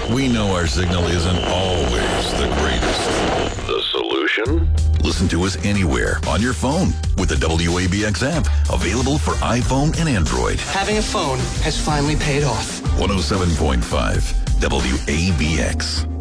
We know our signal isn't always the greatest. The solution? Listen to us anywhere on your phone with the WABX app, available for iPhone and Android. Having a phone has finally paid off. 107.5 WABX.